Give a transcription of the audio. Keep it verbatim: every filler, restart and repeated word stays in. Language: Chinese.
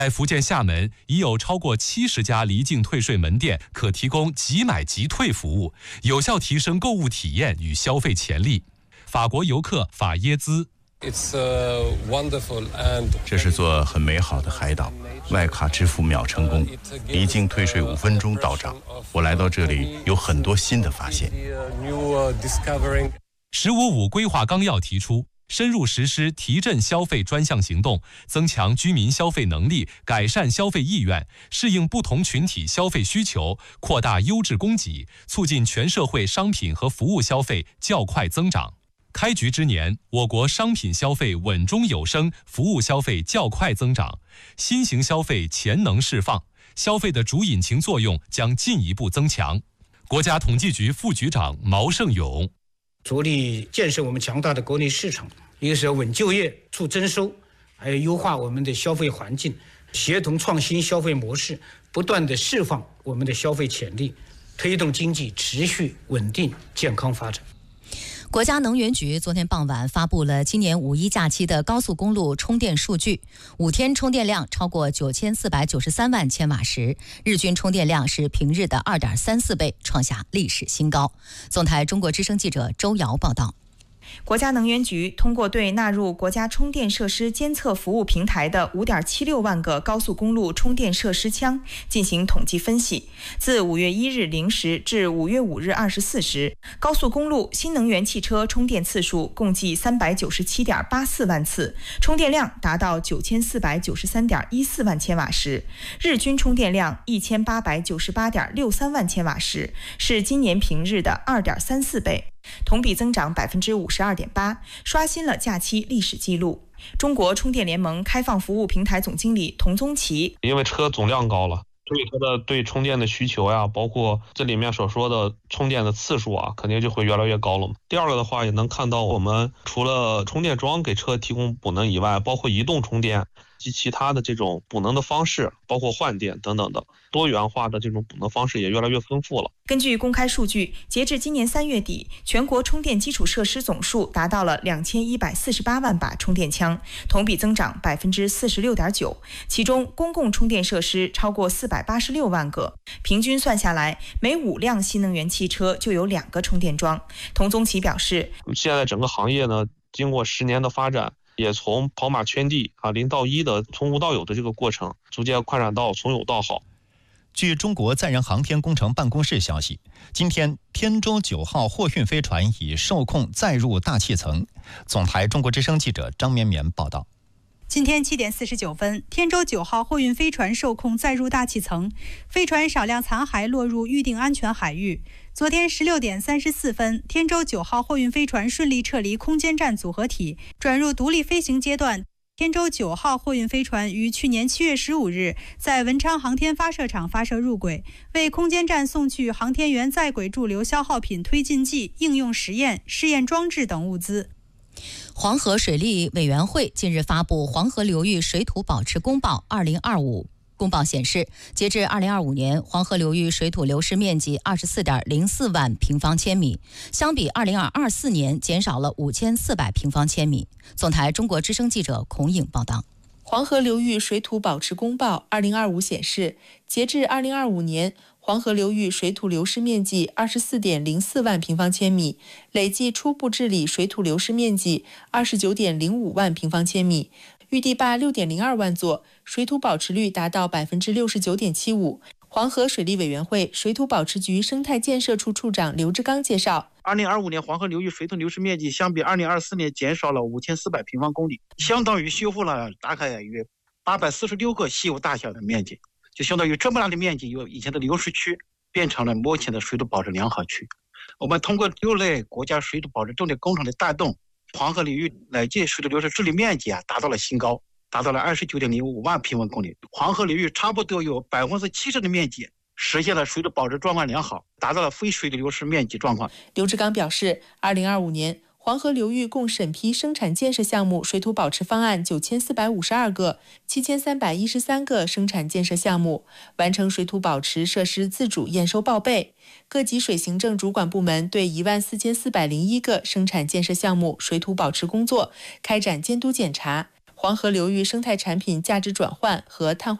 在福建厦门，已有超过七十家离境退税门店可提供即买即退服务，有效提升购物体验与消费潜力。法国游客法耶兹， 这是座很美好的海岛，外卡支付秒成功，离境退税五分钟到账。我来到这里有很多新的发现。 十五五规划纲要提出，深入实施提振消费专项行动，增强居民消费能力，改善消费意愿，适应不同群体消费需求，扩大优质供给，促进全社会商品和服务消费较快增长。开局之年，我国商品消费稳中有升，服务消费较快增长，新型消费潜能释放，消费的主引擎作用将进一步增强。国家统计局副局长毛胜勇， 着力建设我们强大的国内市场，一个是要稳就业、促增收，还有优化我们的消费环境，协同创新消费模式，不断地释放我们的消费潜力，推动经济持续稳定健康发展。 国家能源局昨天傍晚发布了今年五一假期的高速公路充电数据，五天充电量超过九千四百九十三万千瓦时，日均充电量是平日的 二点三四倍，创下历史新高。总台中国之声记者周瑶报道。 国家能源局通过对纳入国家充电设施监测服务平台的 五点七六万个高速公路充电设施腔进行统计分析，自五月一日零时至五月五日二十四时，高速公路新能源汽车充电次数共计 三百九十七点八四万次，充电量达到 九千四百九十三点一四万千瓦时，日均充电量 一千八百九十八点六三万千瓦时，是今年平日的 二点三四倍，同比增长 百分之五十二点八， 刷新了假期历史记录。中国充电联盟开放服务平台总经理童宗奇， 因为车总量高了，所以它的对充电的需求呀，包括这里面所说的充电的次数啊，肯定就会越来越高了嘛。第二个的话，也能看到我们除了充电桩给车提供补能以外，包括移动充电及其他的这种补能的方式，包括换电等等的多元化的这种补能方式也越来越丰富了。 根据公开数据，截至今年三月底，全国充电基础设施总数达到了两千一百四十八万把充电枪，同比增长 百分之四十六点九， 其中公共充电设施超过四百八十六万个，平均算下来，每五辆新能源汽车就有两个充电桩。童宗奇表示， 现在整个行业呢，经过十年的发展，也从跑马圈地啊零到一的从无到有的这个过程，逐渐扩展到从有到好。 据中国载人航天工程办公室消息，今天天舟九号货运飞船已受控载入大气层。总台中国之声记者张绵绵报道。 今天七点四十九分，天舟九号货运飞船受控载入大气层，飞船少量残骸落入预定安全海域。昨天十六点三十四分，天舟九号货运飞船顺利撤离空间站组合体，转入独立飞行阶段。天舟九号货运飞船于去年七月十五日在文昌航天发射场发射入轨，为空间站送去航天员在轨驻留消耗品推进剂、应用实验、试验装置等物资。 黄河水利委员会近日发布《黄河流域水土保持公报二零二五》。公报显示，截至二零二五年，黄河流域水土流失面积 二十四点零四万平方千米，相比二零二四年减少了五千四百平方千米。总台中国之声记者孔颖报道。 黄河流域水土保持公报二零二五显示，截至二零二五年，黄河流域水土流失面积 二十四点零四万平方千米，累计初步治理水土流失面积 二十九点零五万平方千米，预地坝 六点零二万座，水土保持率达到 百分之六十九点七五。黄河水利委员会水土保持局生态建设处处长刘志刚介绍， 二零二五年黄河流域水土流失面积相比二零二四年减少了五千四百平方公里，相当于修复了大概约八百四十六个西湖大峡的面积，就相当于这么大的面积，由以前的流失区变成了目前的水土保持良好区。我们通过六类国家水土保持重点工程的带动，黄河流域累计水土流失治理面积啊达到了新高，达到了二十九点零五万平方公里。黄河流域差不多有百分之七十的面积实现了水土保持状况良好，达到了非水土流失面积状况。 刘志刚表示，二零二五年黄河流域共审批生产建设项目水土保持方案九千四百五十二个，七千三百一十三个生产建设项目完成水土保持设施自主验收报备。各级水行政主管部门对一万四千四百零一个生产建设项目水土保持工作开展监督检查。 黄河流域生态产品价值转换和碳